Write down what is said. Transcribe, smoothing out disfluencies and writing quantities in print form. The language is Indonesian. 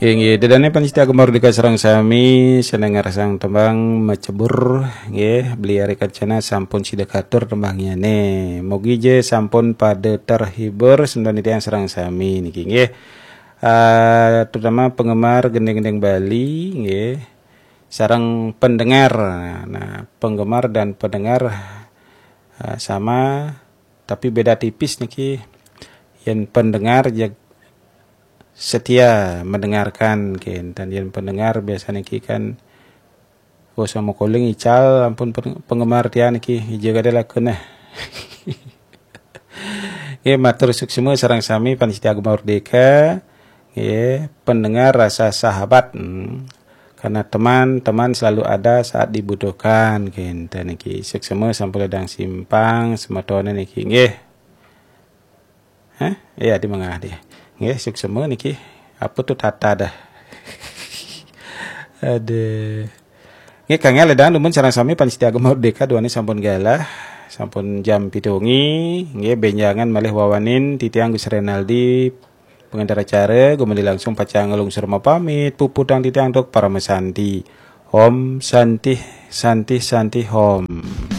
Nggih, dedane panitia Mardika sareng sami senengar sang tembang macebur nggih beli ari kancana sampun sidekatur tembangnyane. Mugi je sampun pada terhibur sendanitian sareng sami niki nggih. Terutama penggemar gendeng-gendeng Bali nggih. Sareng pendengar. Nah, penggemar dan pendengar sama tapi beda tipis niki. Yang pendengar setia mendengarkan dan yang pendengar biasanya niki kan sama calling ical ampun penggemar dia niki jaga adalah kena matur suksema sareng sami panitia Mardika pendengar rasa sahabat karena teman-teman selalu ada saat dibutuhkan dan niki suksema sampun ledang simpang sematone niki nggih di mangah dia nggih suksema niki apa tuh tata dah ada nggih kangge ledang lumun sareng sami panitia Mardika duane sampun galah sampun jam pitungi nggih benjangan malih wawanin titiang Gus Renaldi pengendara cara gumeli langsung pacang ngelungsur pamit pupudang titiang dok para mesanti Om Santi Santi Santi Om.